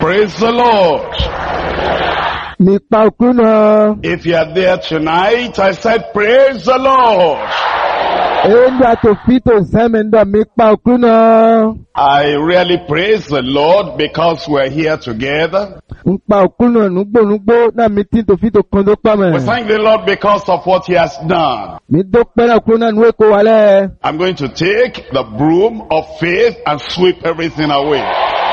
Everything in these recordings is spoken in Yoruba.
Praise the Lord. If you are there tonight, I said, praise the Lord. I really praise the Lord because we're here together. We thank the Lord because of what He has done. I'm going to take the broom of faith and sweep everything away.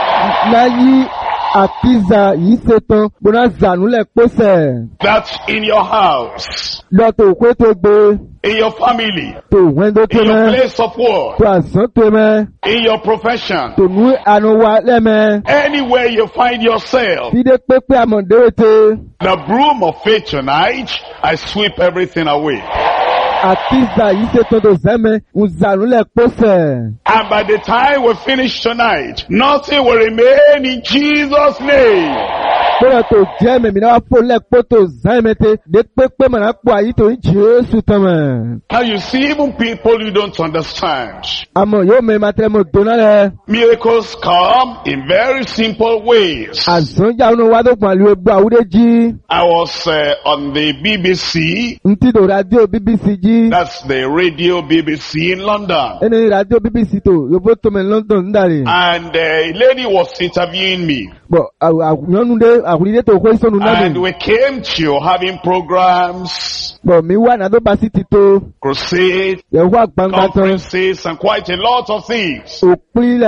That's in your house, in your family, in your place of work, in your profession, anywhere you find yourself. The broom of faith tonight, I sweep everything away. And by the time we finish tonight, nothing will remain in Jesus' name. Now you see, even people you don't understand. Miracles come in very simple ways. I was on the BBC. That's the radio BBC in London. And a lady was interviewing me. And we came to having programs, crusades, conferences, and quite a lot of things. And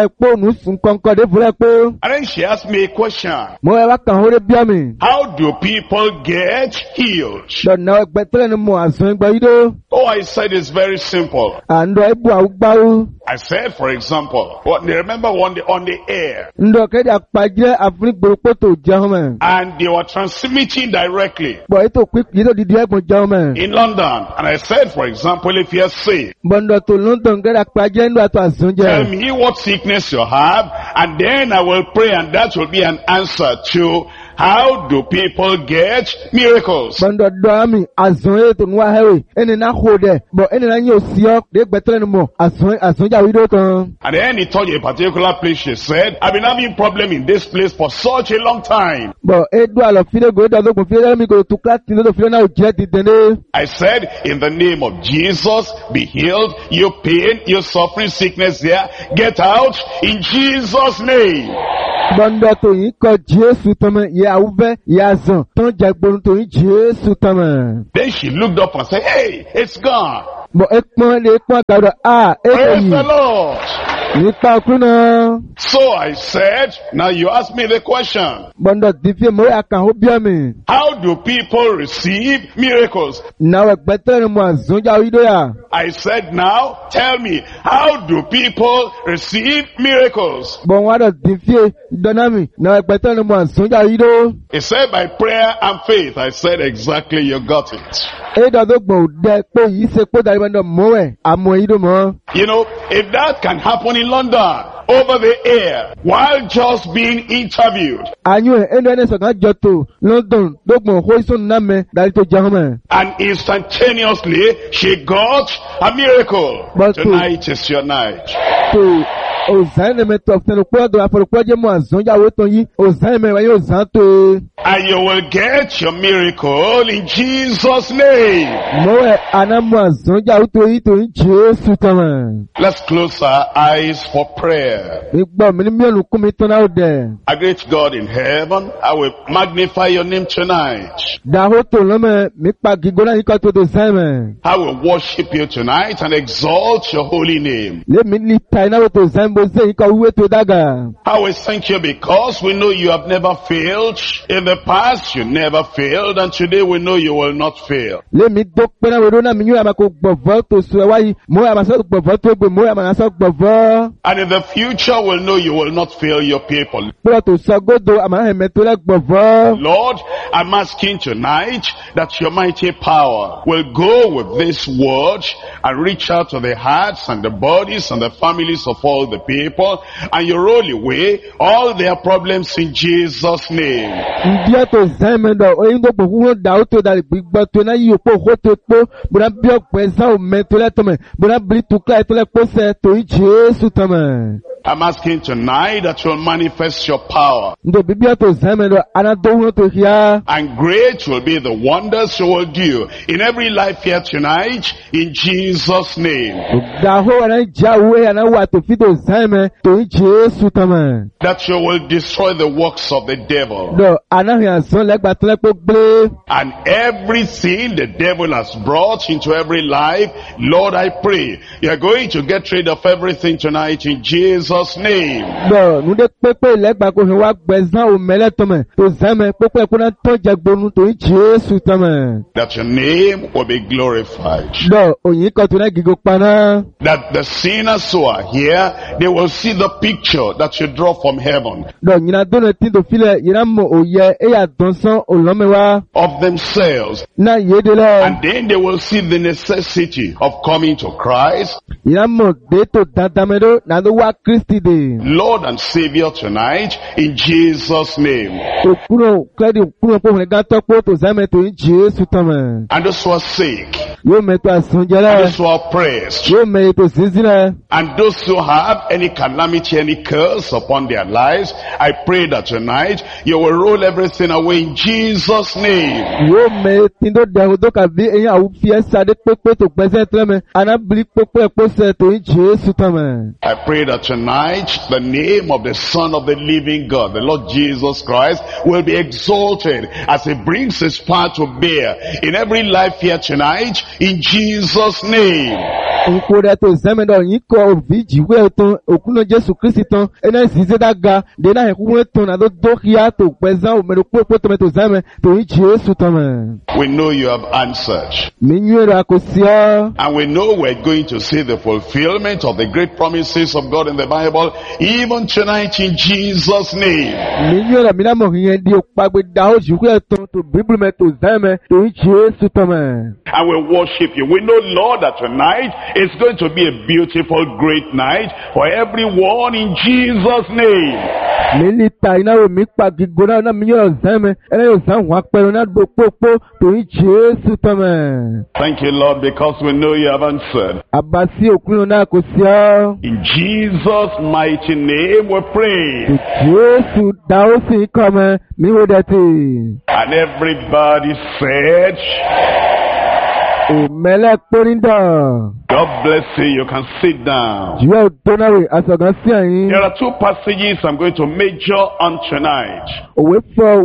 then she asked me a question. How do people get healed? Oh, I said it's very simple. I said, for example, remember on the air, and they were transmitting directly in London. And I said, for example, if you're sick, tell me what sickness you have, and then I will pray, and that will be an answer to how do people get miracles. And then he told you a particular place. She said, I've been having a problem in this place for such a long time. I said, in the name of Jesus, be healed. Your pain, your suffering, sickness there, get out in Jesus' name. Then she looked up and said, hey, it's gone. Praise the Lord. So I said, now you ask me the question. How do people receive miracles? I said, now tell me, how do people receive miracles? He said, by prayer and faith. I said, exactly, you got it. You know, if that can happen in London, over the air, while just being interviewed, and instantaneously she got a miracle. Tonight is your night. And you will get your miracle in Jesus' name. Let's close our eyes for prayer. Our great God in heaven, I will magnify your name tonight. I will worship you tonight and exalt your holy name. I will thank you because we know you have never failed. In the past you never failed, and today we know you will not fail. And in the future we'll know you will not fail your people. Lord, I'm asking tonight that your mighty power will go with this word and reach out to the hearts and the bodies and the families of all the people, and you roll away all their problems in Jesus' name. I'm asking tonight that you'll manifest your power. Ndo Biblia to zamendo anadohu to hia. And great will be the wonders you will do in every life here tonight, in Jesus' name. Daho ana jawe ana wa to fito zame to Jesu tama. That you will destroy the works of the devil. No, ana hia son legba to lepo ble. And everything the devil has brought into every life, Lord, I pray, you're going to get rid of everything tonight in Jesus' name. No, nude pepe legba ko wa gbezan o mele tome to zame pepe ko na to jagbonu to Jesu tama. That your name will be glorified. No, oyin ko to na gigo pana. That the sinners who are here, they will see the picture that you draw from heaven. No, nyina dono tindo file yina mo oye e ya donson olomewa of themselves. na yedele. And then they will see the necessity of coming to Christ, Yina mo de to dandamedo na do wa Christi de. Lord and Savior tonight, in Jesus' name. To kuno kredi kuno po ne gato po to zame to Jesu tama. And those who are sick, Yo me to and asunjele. those who are oppressed, Yo me to zinzile. and those who have any calamity, any curse upon their lives, I pray that tonight you will roll everything away in Jesus' name. Yo me tindo de do ka vi eyan awu fie sade pepe to gbese treme. Ana bli pepe po se to Jesu tama. I pray that tonight the name of the Son of the living God, the Lord Jesus Christ, will be exalted as he brings his power to bear in every life here tonight, in Jesus' name. Nkore to zame do yin ko oviji we ton okuno Jesu Kristi ton ena zize daga de na hekun ton na do hia to gbezan o me do po to me to zame to Jesu tama. We know you have answered. Minywero akosia. And we know we're going to see the fulfillment of the great promises of God in the Bible, even tonight in Jesus' name. Minywero minamo hien di opagbe da o juwe ton to Bible me to zame to Jesu tama. And we worship you. We know, Lord, that tonight is going to be a beautiful, great night for everyone in Jesus' name. Milita ina o mi pa gigona na minywero zame ena yo zan wa pero na do popo to Jesu tama. Thank you, Lord, because we know you have answered. Abasi okuno na akosia. In Jesus' mighty name we pray. Jesu da o si come mi wo deti. And everybody said, Mele Porinda. God bless you. You can sit down. You are donary as a Gassian. There are two passages I'm going to major on tonight. With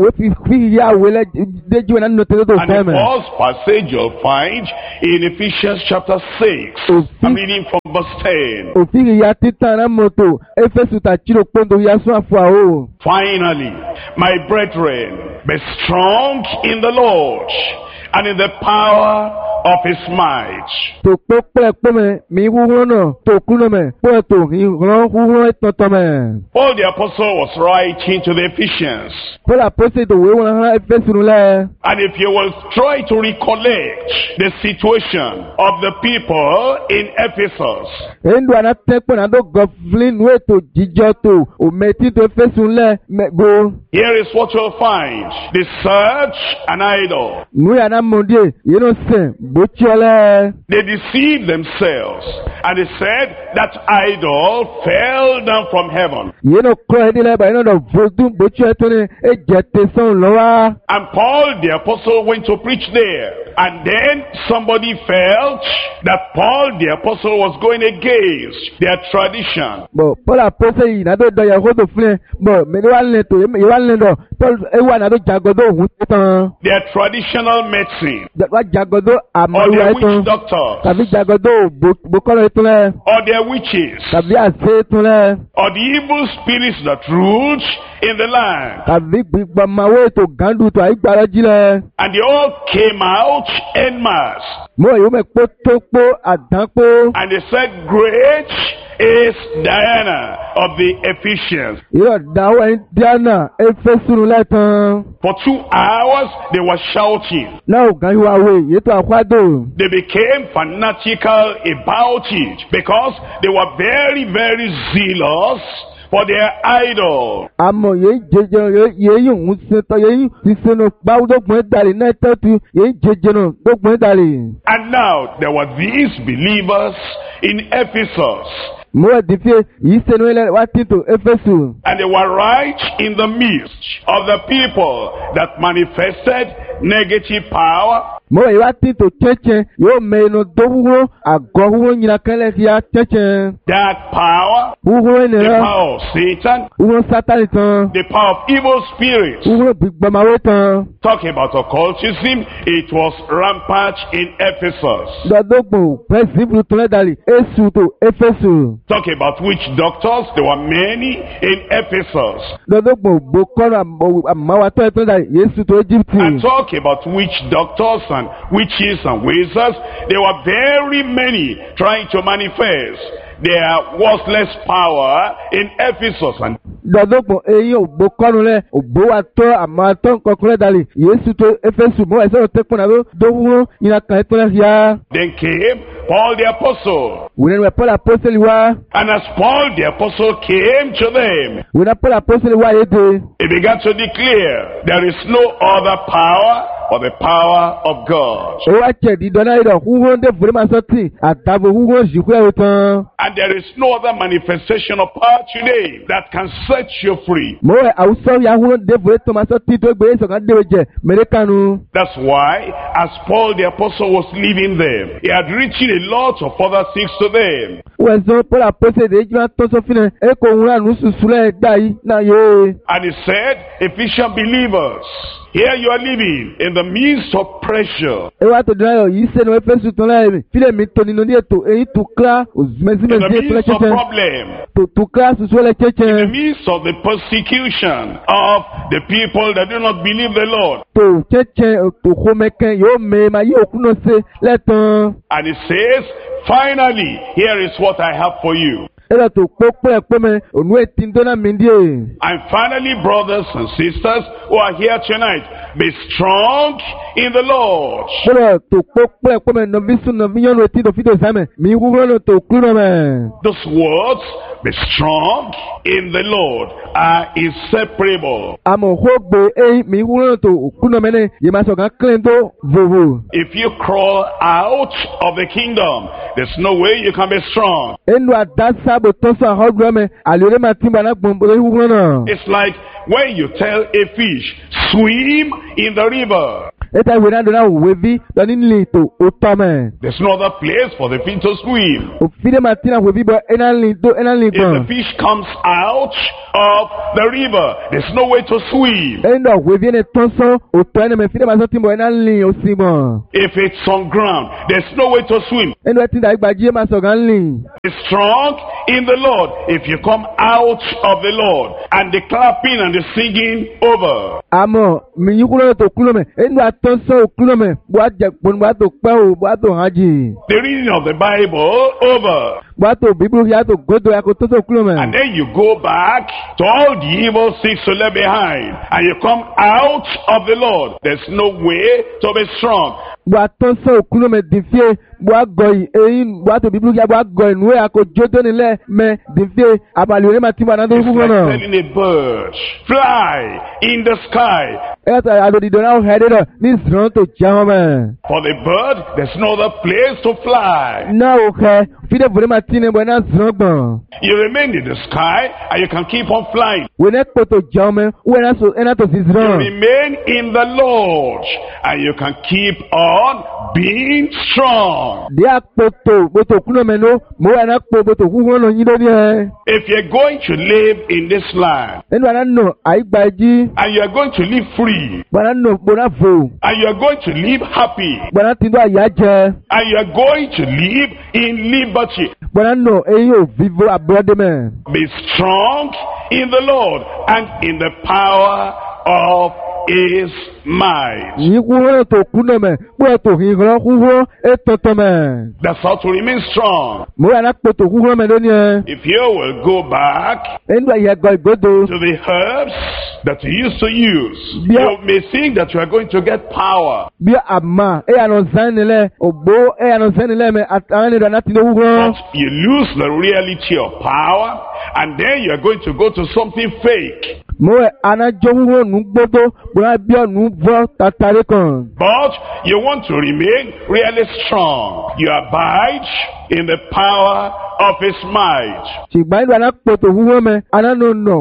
ya will did you and not to And the first passage you'll find in Ephesians chapter 6. I'm reading from verse 10. Ophilia Titana Moto, Ephesuta Chiro Pondo Yasua Fuao. Finally, my brethren, be strong in the Lord and in the power of his might. To Pome, me Wuno, to Kunome, Puerto, Huno Totome. Paul the apostle was writing to the Ephesians. Paul posted the way Ephesunula. And if you will try to recollect the situation of the people in Ephesus, And when I take one of Goblin way to Gijoto, or Meti to Ephesunle, go. here is what you'll find. They search an idol. Mundi, you know, say, Butchole. They deceived themselves. And they said that idol fell down from heaven. You know, credit by another voodoo Butchole, a jet son lower. And Paul the apostle went to preach there. And then somebody felt that Paul the apostle was going against their tradition. But Paul apostle, you know, do you hold the flame, but me one letter, you one letter, Paul, another Jagodo, Their traditional medicine. that what Jagodo, Or their witch doctors. Kavi Jagodo, Bukole, Or their witches. Kavi Asetule, Or the evil spirits that ruled in the land. Kavi Bigbamawe to Gandu to Aibarajile. And they all came out en masse. Mo you make Potoko, Adampo. And they said, great is Diana of the Ephesians. You know, Dawa Diana, Ephesunulatan. For 2 hours, they were shouting. Now, can you away? You to Aquado. They became fanatical about it because they were very, very zealous for their idol. Amo ye yung seto ye sino baudo dali na tatu ye jejeno dali. And now there were these believers in Ephesus. Mo difie yisenu ele watinto Efesu. And they were right in the midst of the people that manifested negative power. Mo watinto cheche yo meno dohuo agohuo nyina kele ya cheche. Dark power, Uhuo the ne power of Satan, uhuo satanitan. the power of evil spirits. Uhuo bigbamawetan. Talking about occultism, it was rampant in Ephesus. Dodogbo presibru tunedali Esu to Efesu. Talking about witch doctors, there were many in Ephesus. Dodogbo bokono amawato tunedali Yesu to Egypti. And talk about witch doctors and witches and wizards, there were very many trying to manifest their worthless power in Ephesus. And Dodogbo eyin bokono le obowato amato kokunedali Yesu to Efesu mo ese otekun na dohuo nyina kan tunedali. then came Paul the Apostle. Wena we Paul apostoli wa. And as Paul the Apostle came to them, Wena Paul apostoli wa yede. he began to declare there is no other power but the power of God. O wa che di dona ido huho nde fure masoti atabo huho jikwe otan. And there is no other manifestation of power today that can set you free. Mo we awuso ya huho nde fure to masoti to gbe so kan deweje merekanu. That's why, as Paul the Apostle was leaving them, he had written a lot of other things to them. Wezo Paul apostoli de jima to so fine e ko hunra nusu sule dai na ye. And he said, Ephesian believers, here you are living in the midst of pressure, E wa to dinayo yi se no Efesu ton la mi. File mi to ninu ni eto eyi to kla ozmezi in the mezi to la midst of cheche. problem, To kla susu le in the cheche. midst of the persecution of the people that do not believe the Lord. To cheche to homeken yo me ma yi okuno se leton. And he says, finally, here is what I have for you. Ela to kpokpo ekpome onu etin dona mindie. And finally, brothers and sisters who are here tonight, be strong in the Lord. Bọ́lá to kpokpo ekpome novi sun novi nyɔnu etin do fito zame mi wúwo no to klu no me. Those words, be strong in the Lord, are inseparable. Amo hogbe eyi mi wúwo no to klu no me ne ye ma sɔ kan klen do vovo. If you crawl out of the kingdom, there's no way you can be strong. Enu adasa bo tɔnsɔn ahɔgblɔ me aliore ma ti ba na gbɔngbɔ eyi wúwo no. It's like when you tell a fish, swim in the river. Eta wena do na wevi dɔni li to o tɔ me. There's no other place for the fish to swim. Ofi de ma ti na wevi bɔ ena li If the gbɔn. fish comes out of the river, there's no way to swim. Eyi dɔ wevi ne tɔnsɔn o tɔ ene me fi de ma sɔ ti bɔ ena li o si gbɔn. If it's on ground, there's no way to swim. Enu eti da igbaji e ma sɔ kan li. Be strong in the Lord. If you come out of the Lord and the clapping and the singing over, Amo mi yi wúwo no to klu no me enu atɔnsɔn o klu no me bo a jɛ kpɔnu bo a to kpɛ o bo a to hã dzi. the reading of the Bible over, Bo a to bibulu ya to godo ya ko to so klu no and me. then you go back to all the evil things you left behind, and you come out of the Lord, there's no way to be strong. Bo a tɔnsɔn o klu no me di fie bo a gɔ yi eyi bo a to bibulu ya bo a gɔ yi nu ya ko jodo ni lɛ mɛ di fie abali o ne ma ti ba na do It's wúwo like no. telling a bird, fly in the sky. Eya ta alo di dɔ na o hɛ de dɔ ni zɔn to dza hɔn mɛ. For the bird, there's no other place to fly. Na o hɛ fi de bo ne ma ti ne bɔ na zɔn gbɔn. You remain in the sky, and you can keep on flying. Wo ne kpo to dza hɔn mɛ wo ena to si You zɔn. remain in the Lord, and you can keep on being strong. De a kpo to bo to klu no me no mo ena kpo bo to wúwo no yin do ni ɛ. If you're going to live in this land, Enu ana nɔ ayi gbaji. and you're going to live free, Bwana no bona vo. and you're going to live happy, Bwana tindo ayaje. and you're going to live in liberty, Bwana no eyo vivo abrode me. be strong in the Lord and in the power of His might. Yi kuho to kuno me. Bo to hihro kuho e toto me. That's how to remain strong. Mo ana kpo to kuho me do ni e. If you will go back Enu aye go godo. to the herbs that you used to use, Yeah. you may think that you are going to get power, Bi ama e ano zanile ogbo e ano zanile me atani do na tindo kuho. but you lose the reality of power, and then you are going to go to something fake. Mọ́wẹ́ anájọ́wúrò nù gbogbo bóyá bí ọ̀nù vọ́ tàtàrí kan. But you want to remain really strong. You abide in the power of his might. Ṣùgbọ́n ìlú anápòtò wúwọ́ mẹ́, anánúnà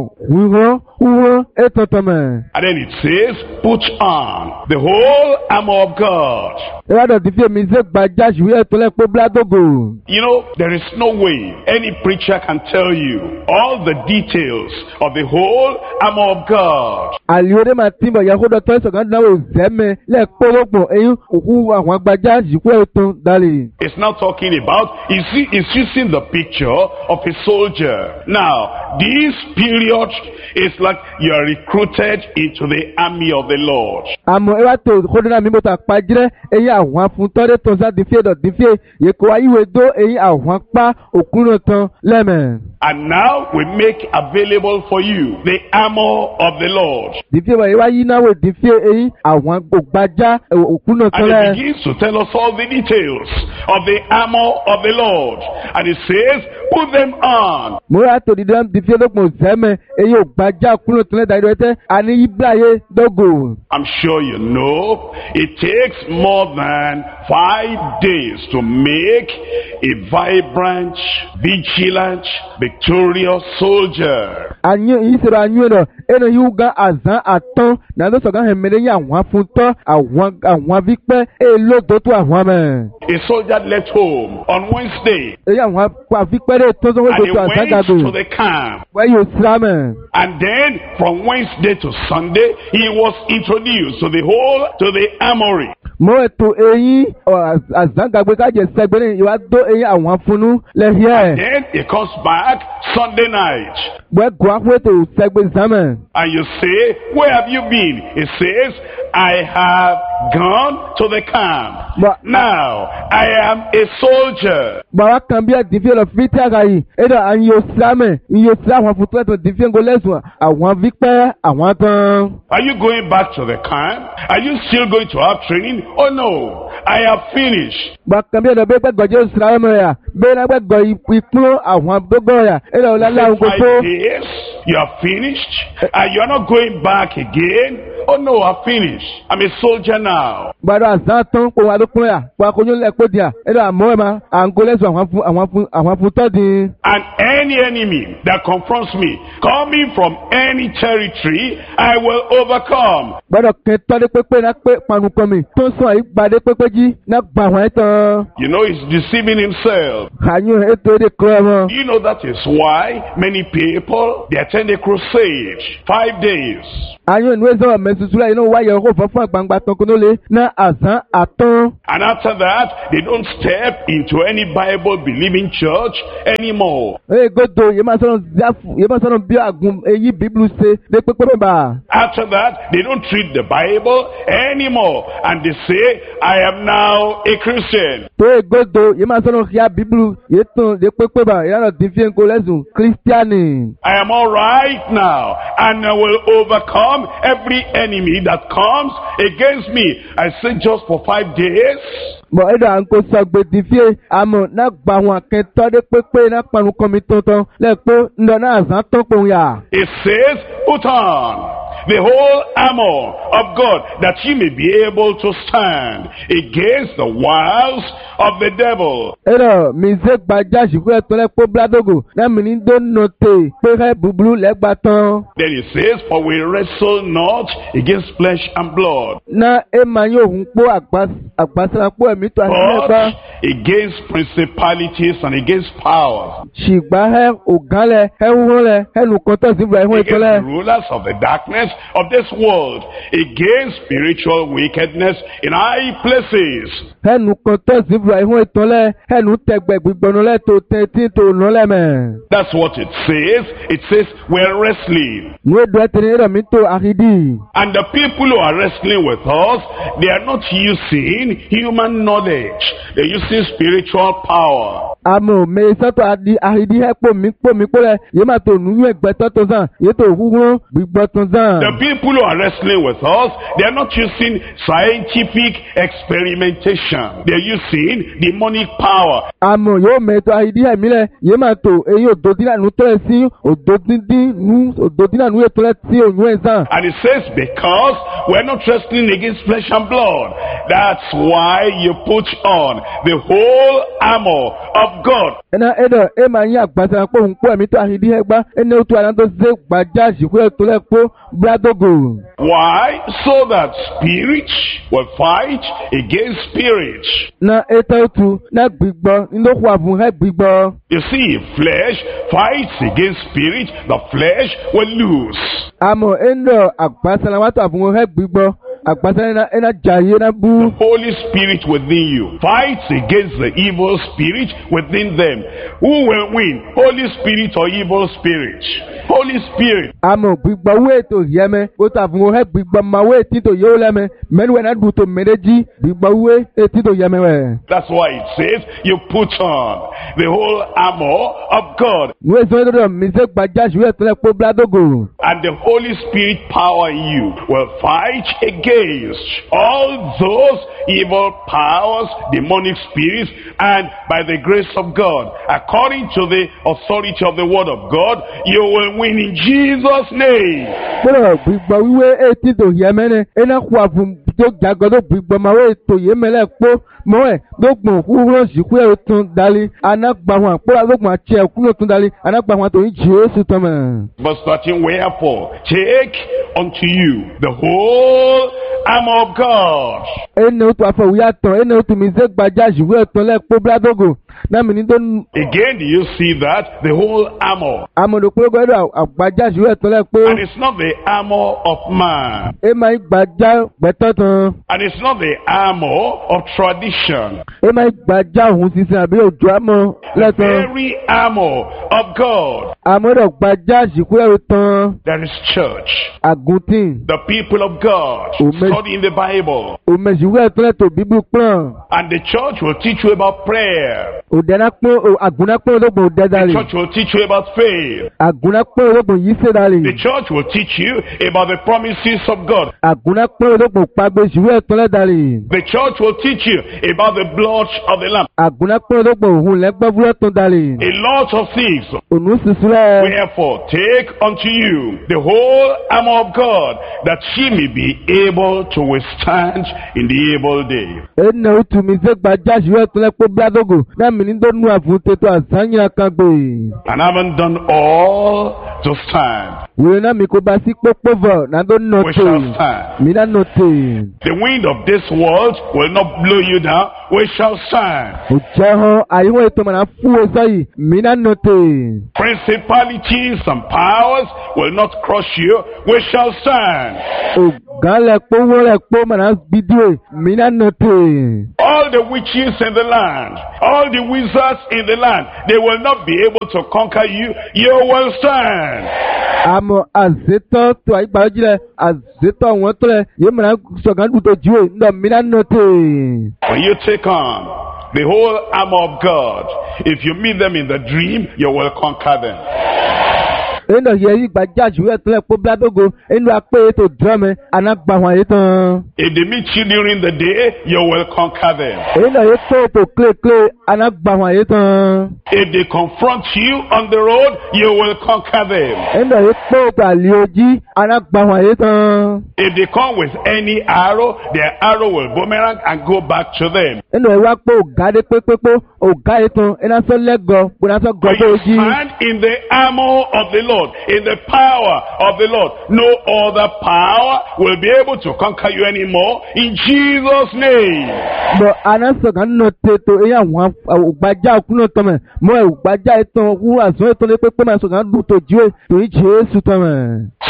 wúwọ́ ètòtò mẹ́. And then it says, put on the whole armor of God. Ìwádọ̀ ti fi èmi ṣe gbàjá ṣùgbọ́n ètò lẹ́pọ̀ bíládógò. You know, there is no way any preacher can tell you all the details of the whole armor of God. Àlìyóde máa tí bọ̀ yàgò dọ̀tọ́ ìṣọ̀kan náà ò zẹ́mẹ̀ lẹ́ẹ̀kpọ́lọ́gbọ̀n ẹ̀yìn òkú àwọn agbájá ṣùgbọ́n ètò dálé. It's not talking about, it's using the picture of a soldier. Now, this period is like you are recruited into the army of the Lord. Àmọ́ ẹ wá tó kódóná mi bọ́tà pàjẹ́ ẹ̀yìn àwọn afúntọ́dé tó sá dìfẹ́ dọ̀ dìfẹ́ yẹ̀kọ́ ayíwèé dó ẹ̀yìn àwọn apá òkúrò tán lẹ́mẹ̀. And now we make available for you the armor of the Lord. Dìfẹ́ wọ̀ ẹ wá yí náà wò dìfẹ́ ẹ̀yìn àwọn ògbàjá òkúrò tán And lẹ́. it begins to tell us all the details of the armor of the Lord. And it says, put them on. Mo yà tó dídá dìfẹ́ lópin zẹ́mẹ̀ ẹ̀yìn ògbàjá òkúrò tán lẹ́ dàdúrà tẹ́ àní yíbláyé dógò. I'm sure you know it takes more than 5 days to make a vibrant, vigilant, victorious soldier. Anyo ìṣòro anyo náà ẹnu yìí gan àzán àtán nàdó sọ̀gán hẹ̀mẹ́rẹ́ yìí àwọn afúntọ́ àwọn avipẹ́ èlòdó tó àwọn mẹ́. A soldier left home on Wednesday Èyí àwọn avipẹ́ rẹ̀ tó sọ́wọ́ and he tó went àzágàdò. to the camp. Wọ́n yóò síra mẹ́. And then from Wednesday to Sunday, he was introduced to the armory. Mo ètò eyín àzágàgbé kájẹ sẹ́gbẹ́rẹ́ ìwà dó eyín àwọn afúnú lẹ́hìẹ́. Then he comes back Sunday night. Wọ́n gbọ́ àpò ètò sẹ́gbẹ́ sámẹ̀. And you say, where have you been? He says, I have gone to the camp. But Now, I am a soldier. bàbá kan bí ẹ̀dínfẹ́ lọ fi tí a kà yìí ẹ̀dọ̀ àyìn yóò síra mẹ́ ìyóò síra àwọn afúntọ́ ẹ̀tọ́ dínfẹ́ ńgọ́ lẹ́sùn àwọn avipẹ́ àwọn tán. Are you going back to the camp? Are you still going to have training? Oh no, I have finished. Bàkan bí ẹ̀dọ̀ bẹ́ẹ̀ gbẹ́gbẹ́ jẹ́ síra mẹ́ yà bẹ́ẹ̀ náà gbẹ́gbẹ́ ìpínlẹ̀ àwọn àdógọ́ yà ẹ̀dọ̀ ọ̀làlá àwọn For gbogbo. 5 days, you are finished, and you are not going back again. Oh no, I'm finished. I'm a soldier now. Gbàdọ̀ àzán tán kó wa lókun yà kó akóyún lẹ́kọ́ di à ẹ̀dọ̀ àmọ́ ẹ̀ ma à ń gó lẹ́sùn àwọn afúntọ́ di. And any enemy that confronts me, coming from any territory, I will overcome. Gbàdọ̀ kẹtọ́ dé pépé náà pé panukọ mi tó sọ yìí gbàdé pépé jí náà gbà wọ́n ẹ̀ tán. You know, he's deceiving himself. Àyùn ètò èdè kọ́ ẹ̀ mọ́. You know that is why many people, they attend a crusade. 5 days. Àyùn ìwé sọ̀rọ̀ mẹ́sùsùlẹ̀ yìí náà wáyé ọkọ̀ fọ́fún àgbàǹgbà tán kó ló lé náà àzán àtán. And after that, they don't step into any Bible-believing church anymore. Ee godo yìí máa sọ̀rọ̀ bí àgùn èyí bíbélù ṣe dé pépé bẹ́ẹ̀. After that, they don't read the Bible anymore. And they say, I am now a Christian. Tó ee godo yìí máa sọ̀rọ̀ kíá bíbélù yìí tán dé pépé bá ìyára dín fi ń kó lẹ́sùn kírísítíánì. I am all right now, and I will overcome every enemy that comes against me. I say just for 5 days. Bọ̀ ẹ̀dọ̀ à ń kó sọ̀gbẹ̀ dín fi àmọ̀ náà gba àwọn akẹ́tọ́ dé pépé náà panu kọ́mi tuntun lẹ́ẹ̀pẹ́ ńlọ náà àzán tán pòun yà. It says, put on the whole armor of God, that ye may be able to stand against the wiles of the devil. Ẹ̀dọ̀ mi ṣe gbàjà ṣùkú ẹ̀tọ́ lẹ́pọ̀ bíládógò náà mi ní dó nọ̀tẹ̀ pé ẹ̀ búburú lẹ́gbà tán. Then it says, for we wrestle not against flesh and blood, Na ẹ máa yóò hun pó àgbàsára ẹ̀mí tó àṣìlẹ̀ gbọ́. but against principalities and against powers, Ṣìgbà ẹ ògánlẹ̀ ẹ wúrọ̀ ẹ nùkan tó sì bẹ̀rẹ̀ fún against ìtọ́lẹ̀. the rulers of the darkness of this world, against spiritual wickedness in high places. Ẹ nùkan tó sì bẹ̀rẹ̀ fún ìtọ́lẹ̀ ẹ nù tẹ̀gbẹ̀ gbígbọ́nù lẹ̀ tó tẹ̀ tí tó nù lẹ́mẹ̀. That's what it says. It says we're wrestling. Nù èdè ẹ̀ tẹ̀lé ẹ̀rọ mi tó àrídì. And the people who are wrestling with us, they are not using using human knowledge. They're using spiritual power. Amo me sato ahidi hepo mi pole yema to nu egbeto to zan ye to huhun gbigbo to zan. The people who are wrestling with us, they are not using scientific experimentation. They're using demonic power. Amo yo me to ahidi he mi le yema to eyi ododina nu to si ododina nu to le ti onu ezan. And it says, because we're not wrestling against flesh and blood, that's why you put on the whole armor of God. Ena edo e ma yin agbasa po npo emi to ahidi egba ene otu ana to se gbaja jiku to le po bradogo. Why? So that spirit will fight against spirit. Na eta otu na gbigbo ndo kwa fun he gbigbo. You see, if flesh fights against spirit, the flesh will lose. Amo endo agbasa la wato fun he gbigbo. The Holy Spirit within you fights against the evil spirit within them. Who will win? Holy Spirit or evil spirit? Holy Spirit. Amo gbigbo we to yeme o ta fun he gbigbo ma we ti to yo leme men we na du to mereji gbigbo we ti to yeme we. That's why it says you put on the whole armor of God. We so do mi se gbaja ju e to le po bladogo. And the Holy Spirit power in you will fight against all those evil powers, demonic spirits, and by the grace of God, according to the authority of the word of God, you will win in Jesus' name. To jagodo gbigbo ma we to yemele po mo e dogbon huhun siku e tun dali anagba wọn po dogbon che kuno tun dali anagba wọn to yin Jesu to me. But starting wherefore, take unto you the whole armor of God. Ene to afọ wi atan ene to mi se gbaja siku e tun le po bladogo na mi ni don. Again, do you see that? The whole armor. Amodo pe godo agbaja siku e tun le po. And it's not the armor of man. E ma gbaja gbeto. And it's not the armor of tradition. The very armor of God. There is church. The people of God studying the Bible. And the church will teach you about prayer. The church will teach you about faith. The church will teach you about the promises of God. The church will teach you about the blood of the Lamb. A lot of things. Wherefore, take unto you the whole armor of God, that ye may be able to withstand in the evil day. And having done all to stand, we shall stand. The wind of this world will not blow you down. We shall stand. Principalities and powers will not crush you. We shall stand. All the witches in the land, all the wizards in the land, they will not be able to conquer you. You will stand. When you take on the whole armor of God, if you meet them in the dream, you will conquer them. If they meet you during the day, you will conquer them. If they confront you on the road, you will conquer them. If they come with any arrow, their arrow will boomerang and go back to them. When you stand in the armor of the Lord, in the power of the Lord, no other power will be able to conquer you anymore, in Jesus' name.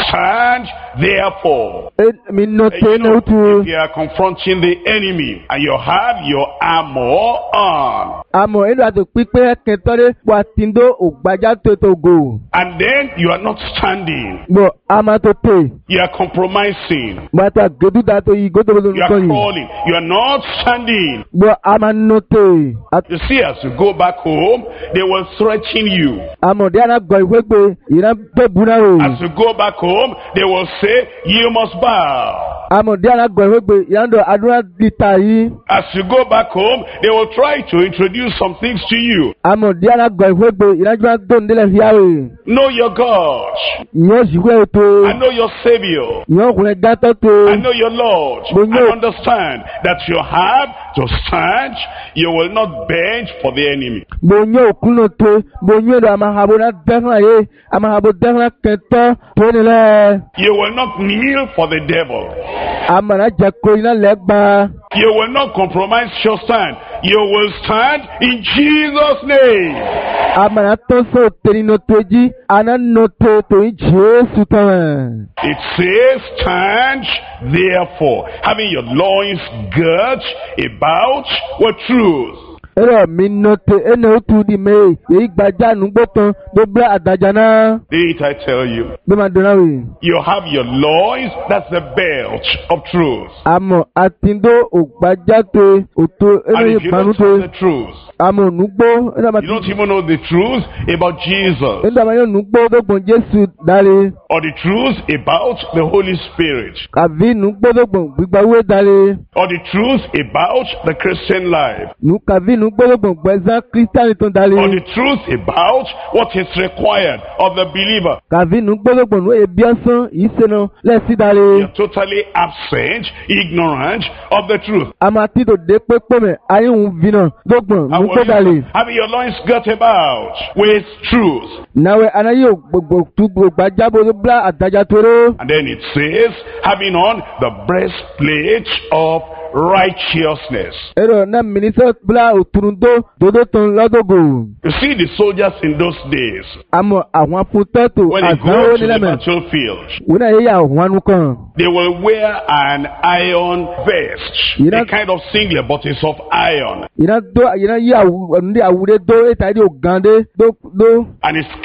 stand therefore. Mi note You ne know, utu. if you are confronting the enemy and you have your armor on, Amo endo ato pipe kentore wa tindo ogbaja toto go. and then you are not standing, Bo ama to te. you are compromising, Bata gedu dato yi godo bodo you are nkoyi. crawling, you are not standing. Bo ama note. You see, as you go back home, they will threaten you. Amo de ana go iwegbe ina to buna o. As you go back home, they will say, you must bow. Amo de ana go iwegbe ina do adura dita yi. As you go back home, they will try to introduce some things to you. Amo de ana go iwegbe ina juma do ndele hiawe. Know your God. Nyo jiwe to. I know your Savior. Nyo kune gato to. I know your Lord. I understand that you have to stand. You will not bend for the enemy. Bonyo kuno to. Bonyo do ama habo na defna ye. Ama habo defna kento to ne le. You will not kneel for the devil. Ama na jako ina legba. You will not compromise your stand. You will stand in Jesus' name. Ama na to so teni no toji. Ana no to in Jesu tama. It says, stand therefore, having your loins girt about with truth. Ero mi note ene utu di me. Ye igbaja nugbotan. Dobla adajana. Didn't I tell you? Be ma dona we. You have your loins, that's the belt of truth. Amo atindo ogbaja to. Oto And ene if you panu don't have to. the truth, Amo nugbo. Ene ma you don't even know the truth about Jesus ene ma yo nugbo dogbon Jesu dale. or the truth about the Holy Spirit Kavi nugbo dogbon gbigbawe dale. or the truth about the Christian life Nu kavi nugbo dogbon gbeza Christian ton or dale. the truth about what is required of the believer. Kavi nugbo dogbon no ebiasan iseno lesi dale. You're totally absent, ignorant of the truth. Ama tido de pepe me ayi un vina dogbon And nugbo dale. having your loins girt about with truth. Nawe anayi gbogbo tu gbagba bo bla adaja toro. And then it says, having on the breastplate of righteousness. Ero na minister bla oturundo dodo ton lodogo. You see the soldiers in those days, Amo àwọn afunto to when they go azawo to the nileme. battlefield, Wona ye ya ohwanu kan. they will wear an iron vest, You know- a kind of singlet, but it's of iron. Ina yi ndi awude do eta di ogande do. And it's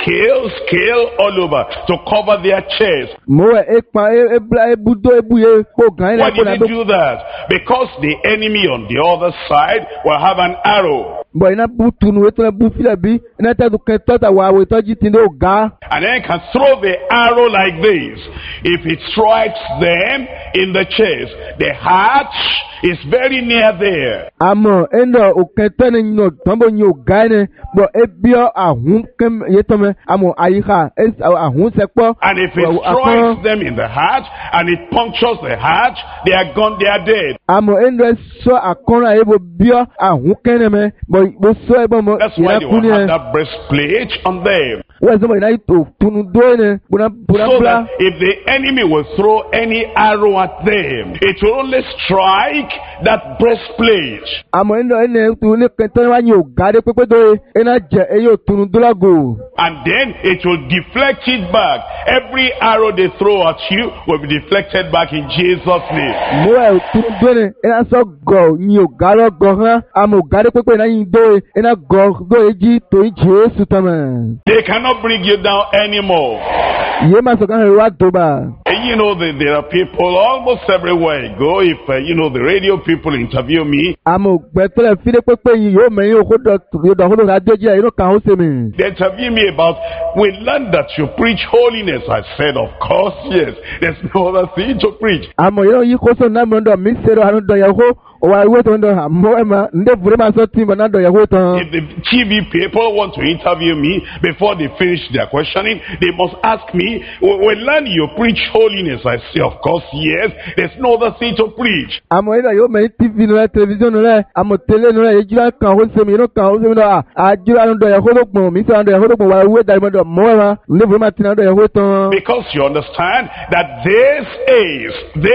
scale all over to cover their chest. Mo ekpa ebla ebudo ebuye ko gan Why ina ko did na they do. do that? Because the enemy on the other side will have an arrow. Bo ina bu tunu eto na bu file bi ina ta du kan tota wa we toji tin do ga. And then can throw the arrow like this. If it strikes them in the chest, the heart is very near there. Amo endo o kan to ni no tombo ni o ga ne bo ebio ahun kem yetome amo ayiha ahun sepo. And if it strikes them in the heart and it punctures the heart, they are gone, they are dead. Amo endo so akora ebo bio ahun keneme bo so ebo mo That's why they will have that breastplate on them. Where somebody like to tunu do ne buna So that if the enemy will throw any arrow at them, it will only strike that breastplate. Amo endo ene tu ne kento wa nyo gade pepe do ena je eyo tunu do lago. And then it will deflect it back. Every arrow they throw at you will be deflected back in Jesus' name. Mo e tunu do ne ena so go nyo galo go han amo gade pepe na yin do ena go do eji to Jesu tama. They cannot bring you down anymore. Ye ma so kan wa do ba. And you know that there are people almost everywhere I go. If the radio people interview me, Amo gbetole fide pepe yi yo me yo do radio je ino kan o se mi. they interview me about, we learned that you preach holiness. I said, of course, yes. There's no other thing to preach. Amo yo yi ko so na mo ndo mi se ro anu do ya ho o wa we to ndo mo e ma nde vure ma so ti mo na do ya ho tan. If the TV people want to interview me, before they finish their questioning, they must ask me, we learned you preach holiness. I say, of course, yes. There's no other thing to preach. Amo ina yo me TV no television no amo tele no e jira kan ho se mi no kan ho se mi no a jira no do ya ho gbon mi se do ya ho gbon wa we da mo do mo ma nde vure ma ti na do ya ho tan. Because you understand that this is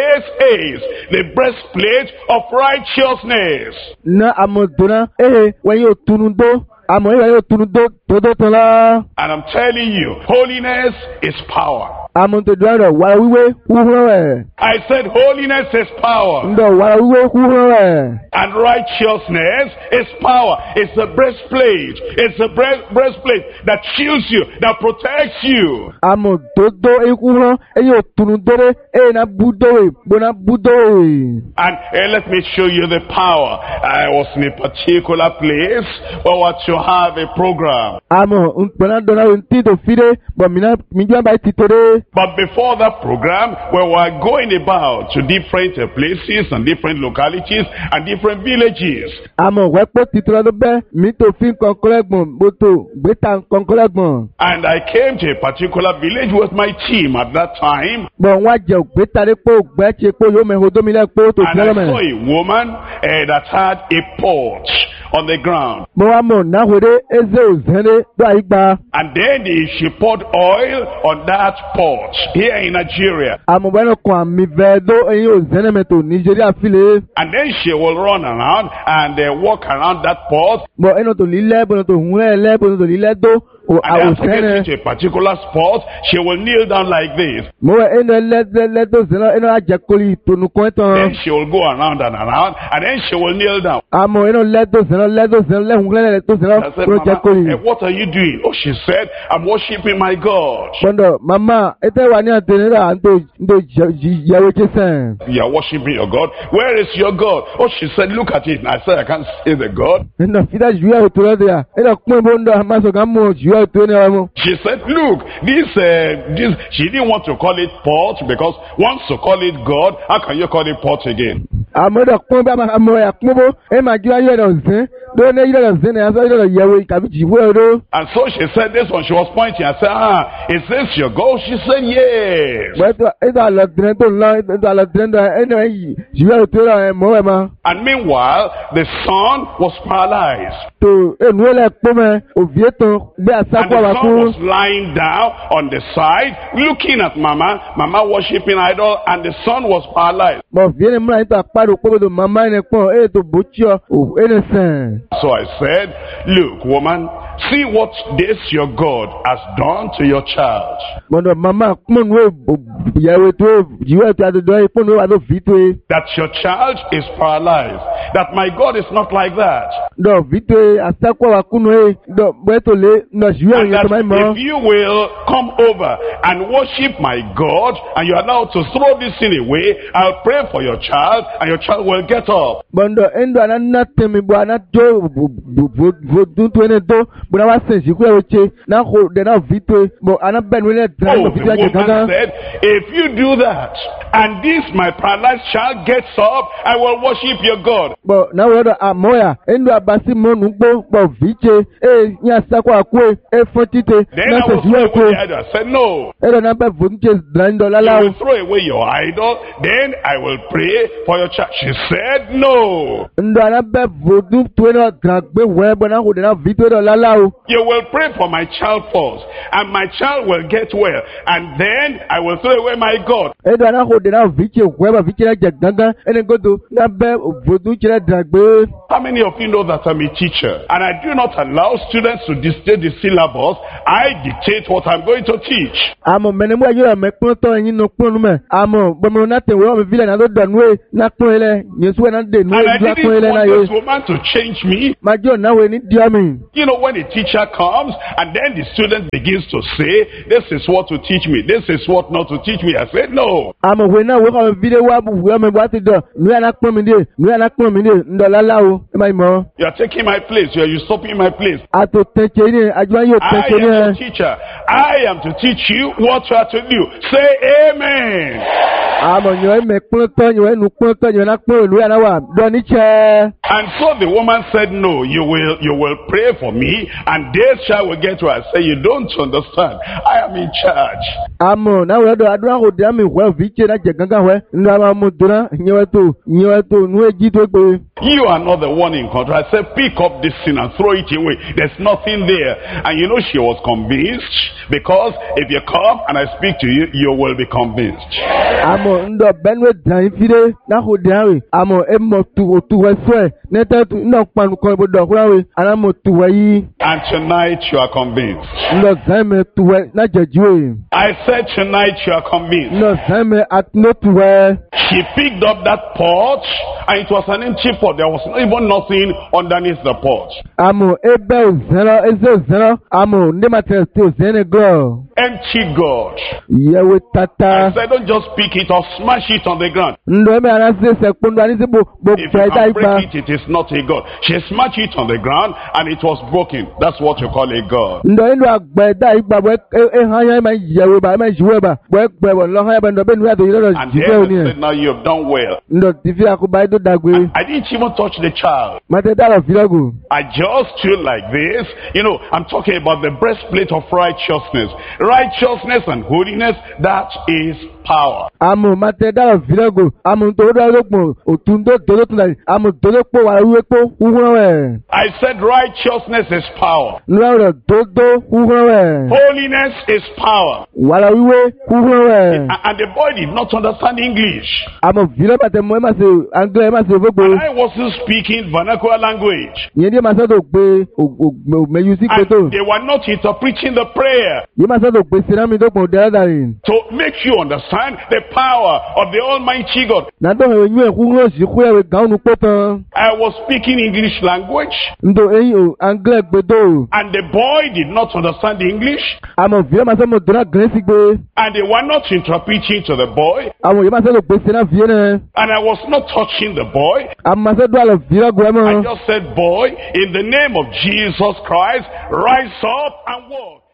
the breastplate of righteousness. Na amo dona when yo tunu do amo yo tunu do todo tan la. And I'm telling you, holiness is power. Amo to dwaro wara wiwe kuhwe. I said holiness is power. Ndo wara wiwe kuhwe. And righteousness is power. It's a breastplate. It's a breastplate that shields you, that protects you. Amo todo ekuhwe eyo tunudore na budowe bona budowe. And let me show you the power. I was in a particular place where what you have a program. Amo unpena dona untido fide but minjua ba titore. But before that program, we were going about to different places and different localities and different villages. Amo wepo titore do be mi to fin konkolegbon boto beta konkolegbon. And I came to a particular village with my team at that time. Bon wa je beta de po gbe che po yo me hodo mi le po to And I saw a woman that had a pot on the ground. Mo amo na hore eze ozene do aigba. And then she poured oil on that pot here in Nigeria. Amo bueno kwa mi vedo eyin ozene me to Nigeria file. And then she will run around and walk around that pot. Mo eno to lile bono to hunle le bono to lile do o And after getting to a particular spot, she will kneel down like this. Mo eno le do zeno eno ajakoli to nu ko ton. Then she will go around and around, and then she will kneel down. Amo eno le do zeno le hunle le to zeno pro jakoli. What are you doing? Oh, she said, I'm worshiping my God. Bondo mama ete wa ni atenera ndo yawe kesen. You are worshiping your God. Where is your God? Oh, she said, look at it. And I said, I can't see the God. Eno fida juya o to there. Eno kun bondo amaso gamo juya o to ne amo. She said, look, this, she didn't want to call it pot because once you call it God, how can you call it pot again? Amoda kun ba amo ya kun bo e ma juya yo do zen. Do ne yo do zen aso yo do yawe kabi jiwo do. And so she said this one, she was pointing. I said, is this your God? She said, yes. And meanwhile, the son was paralyzed. And the son was lying down on the side, looking at Mama worshiping idol, and the son was paralyzed. So I said, look, woman, see what this your God has done to your child. That your child is paralyzed. That my God is not like that. And that if you will come over and worship my God and you're allowed to throw this thing away, I'll pray for your child and your child will get up. The woman said, if you do that and this my paralyzed child gets up, I will worship your God. Then I will throw away the idol. I said, no. You will throw away your idol, then I will pray for your child. She said, no. You will pray for my child first, and my child will get well, and then I will throw away my God. How many of you know that I'm a teacher, and I do not allow students to dictate the syllabus? I dictate what I'm going to teach. And I didn't want this woman to change me. You know, when a teacher comes and then the student begins to say, this is what to teach me, this is what not to teach me, I said, no. You are taking my place, you are usurping my place. I am the teacher. I am to teach you what you are to do. Say amen. And so the woman said, no, you will pray for me and this child will get well. I say, you don't understand. I am in charge. You are not the one in control. I said, pick up this sin and throw it away. There's nothing there. And you know, she was convinced, because if you come and I speak to you, you will be convinced. nete no panu ko bodo kurawe anamo tuwe yi. And tonight you are convinced. Ndo zame tuwe na jejuwe. I said tonight you are convinced. Ndo zame at no tuwe. She picked up that pot and it was an empty pot. There was even nothing underneath the pot. Amo ebe ozero amo ndemate te ozene go. Empty God. Yewe I tata. said don't just pick it or smash it on the ground. Ndo eme anase se kondo anise bo If you peda can iba. break it, it is not a God. She smashed it on the ground and it was broken. That's what you call a God. Ndo endo agbeda iba bo hanya ma yewe ba ma jiwe ba. Bo egbe bo lo hanya ba ndo be nura to yiro And jiwe then oni. they said, now you have done well. Ndo tifi akuba ido dagwe. I didn't even touch the child. Mate dalo filogu. I just stood like this. You know, I'm talking about the breastplate of righteousness. Righteousness and holiness, that is power. Amo mate dalo filogu. Amo to do lokmo otundo dodo tunai. Amo dodo po wa uwepo uhuwe. I said righteousness is power. Nura dodo uhuwe. Holiness is power. Wala uwe uhuwe. And the boy did not understand English. Amo filo bate mo ma se angle ma se vogbo. I wasn't speaking vernacular language. Yẹn díẹ̀ máa sọ́dọ̀ pé òmẹ̀yù sí pẹ̀tọ́. And they were not interpreting the prayer Yẹn máa sọ́dọ̀ pé sinami tó pọ̀ dáradára. to make you understand the power of the Almighty God. Nàdọ̀ ẹ̀yìn ẹ̀kú ń sì kú ẹ̀wẹ̀ gàúnù pọ̀ tán. I was speaking English language Ndo ẹ̀yìn o anglẹ̀ gbẹdọ̀. and the boy did not understand English Àmọ̀ fìyẹ́ máa sọ́mọ̀ dọ́nà gẹ̀ẹ́sì gbé. and they were not interpreting to the boy Àwọn yẹn máa sọ́dọ̀ pé sinami fìyẹ́ náà. and I was not touching the boy. Àmọ̀ máa sọ́dọ̀ àlọ́ fìyẹ́ gbọ́ I mọ́. just said, boy, in the name of Jesus Christ, rise up and walk.